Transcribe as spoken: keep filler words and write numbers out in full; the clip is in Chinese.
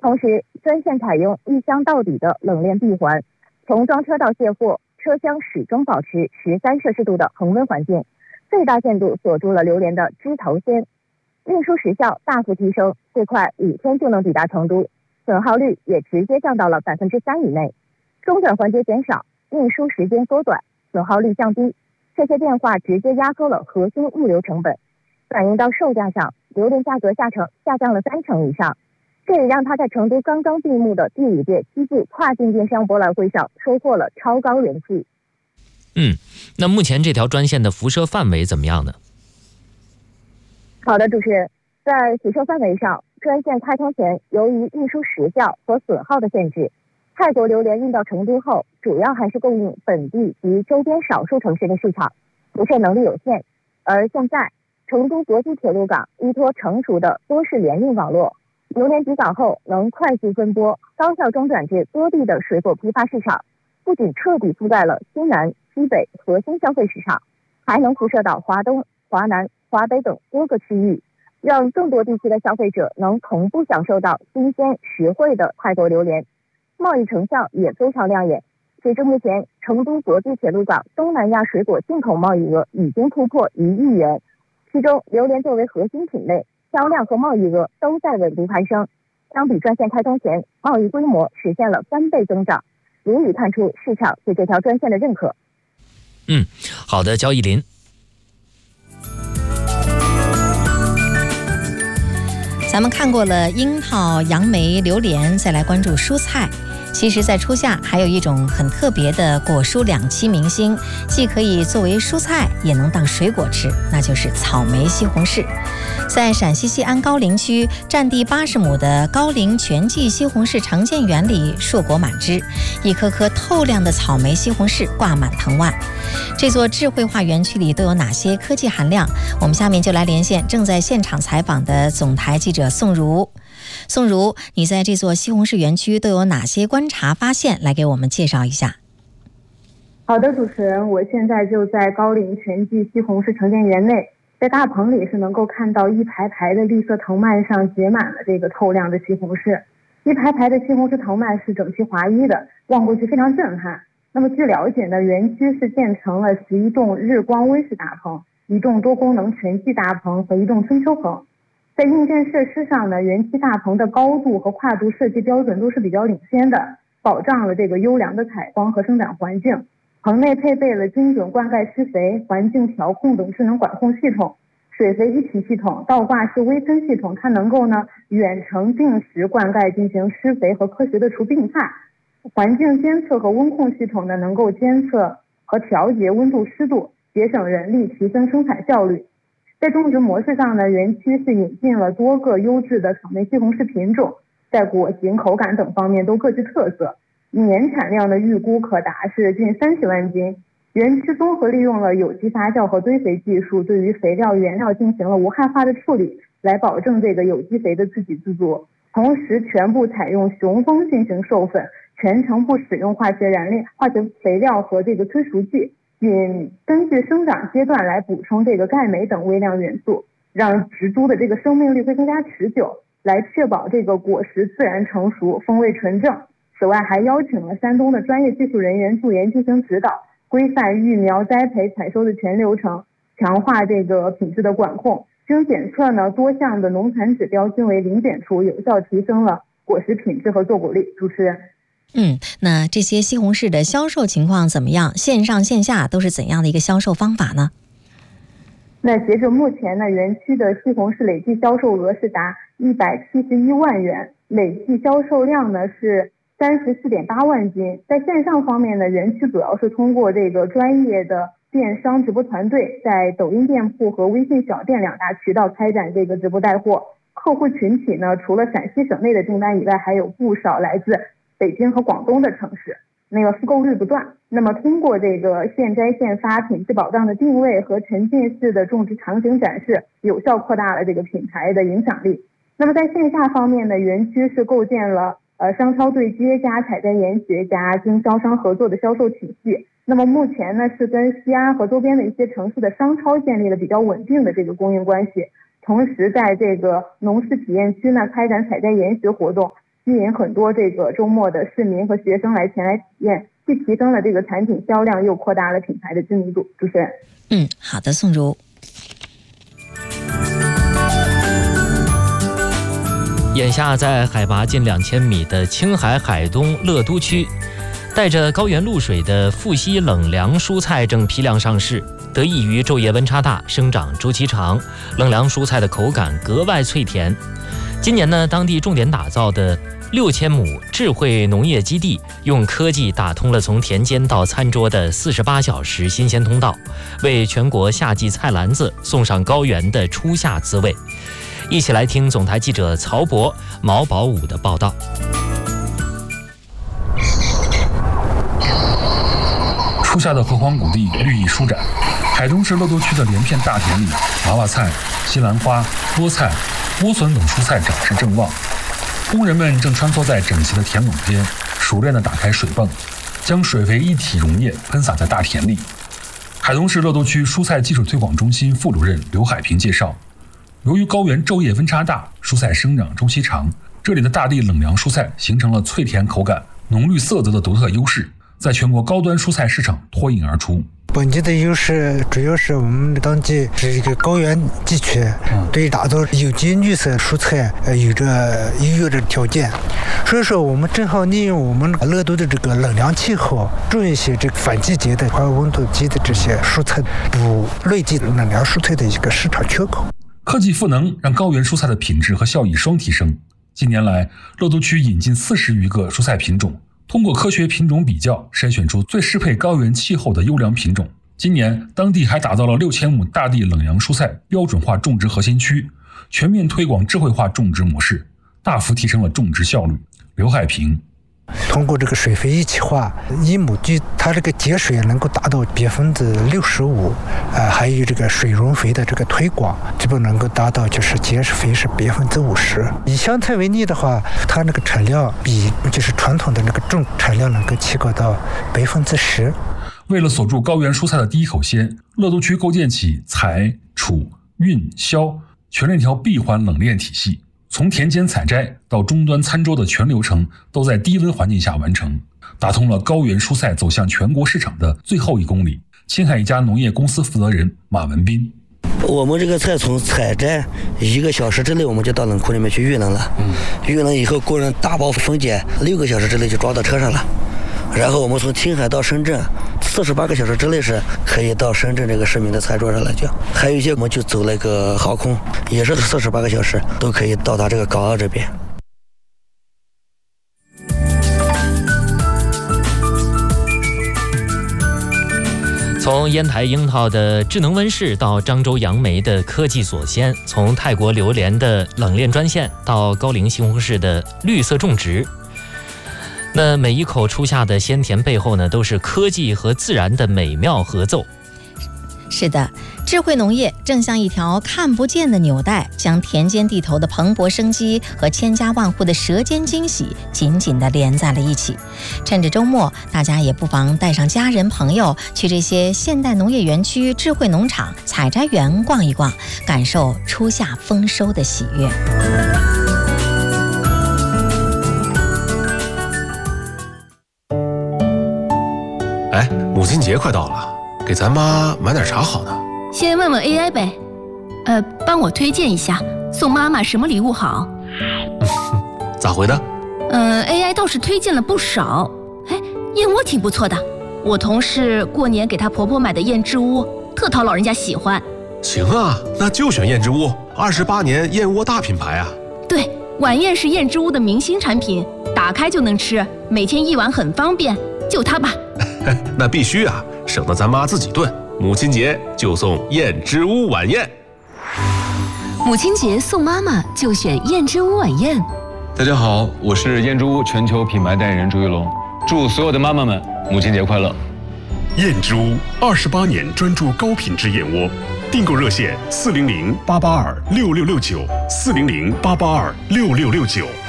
同时，专线采用一箱到底的冷链闭环，从装车到卸货，车厢始终保持十三摄氏度的恒温环境，最大限度锁住了榴莲的枝头鲜。运输时效大幅提升，最快五天就能抵达成都，损耗率也直接降到了百分之三以内。中转环节减少，运输时间缩短，损耗率降低，这些变化直接压缩了核心物流成本，反映到售价上，榴莲价格下成下降了三成以上。这也让他在成都刚刚闭幕的第五届西部跨境电商博览会上收获了超高人气。 嗯，那目前这条专线的辐射范围怎么样呢？ 好的，主持人，在辐射范围上，专线开通前，由于运输时效和损耗的限制，泰国榴莲运到成都后，主要还是供应本地及周边少数城市的市场，辐射能力有限。而现在，成都国际铁路港依托成熟的多式联运网络，榴莲抵港后能快速分拨、高效中转至多地的水果批发市场，不仅彻底覆盖了西南、西北核心消费市场，还能辐射到华东、华南、华北等多个区域，让更多地区的消费者能同步享受到新鲜实惠的泰国榴莲，贸易成效也非常亮眼。截至目前，成都国际铁路港东南亚水果进口贸易额已经突破一亿元，其中榴莲作为核心品类，销量和贸易额都在稳步攀升，相比专线开通前，贸易规模实现了翻倍增长，足以看出市场对这条专线的认可。 嗯，好的，焦艺林。 咱们看过了樱桃、杨梅、榴莲，再来关注蔬菜。其实在初夏还有一种很特别的果蔬两栖明星，既可以作为蔬菜也能当水果吃，那就是草莓西红柿。在陕西西安高陵区占地八十亩的高陵全季西红柿常见园里硕果满枝，一颗颗透亮的草莓西红柿挂满藤蔓。这座智慧化园区里都有哪些科技含量？我们下面就来连线正在现场采访的总台记者宋如。宋如，你在这座西红柿园区都有哪些观察发现？来给我们介绍一下。 好的，主持人，我现在就在高陵全季西红柿常见园内，在大棚里是能够看到一排排的绿色藤蔓上结满了这个透亮的西红柿，一排排的西红柿藤蔓是整齐划一的，望过去非常震撼。那么据了解呢，园区是建成了十一栋日光温室大棚、一栋多功能全季大棚和一栋春秋棚。在硬件设施上呢，园区大棚的高度和跨度设计标准都是比较领先的，保障了这个优良的采光和生长环境。棚内配备了精准灌溉施肥、环境调控等智能管控系统，水肥一体系统、倒挂式微喷系统，它能够呢远程定时灌溉进行施肥和科学的除病害。环境监测和温控系统呢能够监测和调节温度湿度，节省人力，提升生产效率。在种植模式上呢，园区是引进了多个优质的草莓西红柿品种，在果型、口感等方面都各具特色，年产量的预估可达是近三十万斤。园区综合利用了有机发酵和堆肥技术，对于肥料原料进行了无害化的处理，来保证这个有机肥的自给自足。同时，全部采用雄蜂进行授粉，全程不使用化学燃料、化学肥料和这个催熟剂。仅根据生长阶段来补充这个钙镁等微量元素，让植株的这个生命力会更加持久，来确保这个果实自然成熟，风味纯正。此外，还邀请了山东的专业技术人员驻园进行指导，规范育苗、栽培、采收的全流程，强化这个品质的管控。经检测呢，多项的农残指标均为零检出，有效提升了果实品质和坐果率。主持人。 嗯，那这些西红柿的销售情况怎么样？线上线下都是怎样的一个销售方法呢？ 那截至目前呢，园区的西红柿累计销售额是达一百七十一万元，累计销售量呢是三十四点八万斤。在线上方面呢，园区主要是通过这个专业的电商直播团队，在抖音店铺和微信小店两大渠道开展这个直播带货。客户群体呢，除了陕西省内的订单以外，还有不少来自北京和广东的城市，那个复购率不断。那么通过这个现摘现发、品质保障的定位和沉浸式的种植场景展示，有效扩大了这个品牌的影响力。那么在线下方面呢，园区是构建了呃商超对接加采摘研学加经销商合作的销售体系。那么目前呢，是跟西安和周边的一些城市的商超建立了比较稳定的这个供应关系。同时在这个农事体验区呢，开展采摘研学活动， 吸引很多这个周末的市民和学生来前来体验，既提升了这个产品销量，又扩大了品牌的知名度。主持人， 嗯，好的，宋如。 眼下在海拔近两千米的青海海东乐都区，带着高原露水的富硒冷凉蔬菜正批量上市。得益于昼夜温差大、生长周期长，冷凉蔬菜的口感格外脆甜。今年呢，当地重点打造的六千亩智慧农业基地，用科技打通了从田间到餐桌的四十八小时新鲜通道，为全国夏季菜篮子送上高原的初夏滋味。一起来听总台记者曹博、毛宝武的报道。 初夏的河湟谷地绿意舒展，海东市乐都区的连片大田里，娃娃菜、西兰花、菠菜、莴笋等蔬菜长势正旺。工人们正穿梭在整齐的田垄间，熟练地打开水泵，将水肥一体溶液喷洒在大田里。海东市乐都区蔬菜技术推广中心副主任刘海平介绍，由于高原昼夜温差大，蔬菜生长周期长，这里的大地冷凉蔬菜形成了脆甜口感、浓绿色泽的独特优势，在全国高端蔬菜市场脱颖而出。 本地的优势主要是我们当地是一个高原地区，对打造有机绿色蔬菜呃有着优越的条件，所以说我们正好利用我们乐都的这个冷凉气候，种一些这个反季节的高温度低的这些蔬菜，补内地冷凉蔬菜的一个市场缺口。 科技赋能让高原蔬菜的品质和效益双提升。近年来，乐都区引进四十余个蔬菜品种，通过科学品种比较，筛选出最适配高原气候的优良品种。今年，当地还打造了六千亩大地冷凉蔬菜标准化种植核心区，全面推广智慧化种植模式，大幅提升了种植效率。刘海平。 通过这个水肥一体化，一亩地它这个节水能够达到百分之六十五，呃，还有这个水溶肥的这个推广，基本能够达到就是节肥是百分之五十。以香菜为例的话，它那个产量比就是传统的那个种产量能够提高到百分之十。 为了锁住高原蔬菜的第一口鲜，乐都区构建起采、储、运、销全链条闭环冷链体系。从田间采摘到终端餐桌的全流程都在低温环境下完成，打通了高原蔬菜走向全国市场的最后一公里。青海一家农业公司负责人马文斌： 我们这个菜从采摘一个小时之内，我们就到冷库里面去预冷了。嗯，预冷以后，工人大包分拣，六个小时之内就装到车上了。然后我们从青海到深圳，四十八个小时之内是可以到深圳这个市民的餐桌上来讲。还有一些我们就走那个航空，也是四十八个小时都可以到达这个港澳这边。 从烟台樱桃的智能温室到漳州杨梅的科技锁鲜，从泰国榴莲的冷链专线到高陵西红柿的绿色种植。那每一口初夏的鲜甜背后呢，都是科技和自然的美妙合奏。 是的，智慧农业正像一条看不见的纽带，将田间地头的蓬勃生机和千家万户的舌尖惊喜紧紧地连在了一起。趁着周末，大家也不妨带上家人朋友去这些现代农业园区、智慧农场、采摘园逛一逛，感受初夏丰收的喜悦。 哎，母亲节快到了，给咱妈买点啥好呢？ 先问问 A I 呗，呃，帮我推荐一下，送妈妈什么礼物好？ 咋回的？ 嗯 ，A I 倒是推荐了不少。哎，燕窝挺不错的，我同事过年给她婆婆买的燕之屋，特讨老人家喜欢。 行啊，那就选燕之屋，二十八年燕窝大品牌啊。 对，晚宴是燕之屋的明星产品，打开就能吃，每天一碗很方便，就它吧。 那必须啊，省得咱妈自己炖。母亲节就送燕之屋晚宴。 母亲节送妈妈就选燕之屋晚宴。 大家好，我是燕之屋全球品牌代言人朱一龙，祝所有的妈妈们母亲节快乐。 燕之屋二十八年专注高品质燕窝，订购热线四零零八八二六六六九四零零八八二六六六九。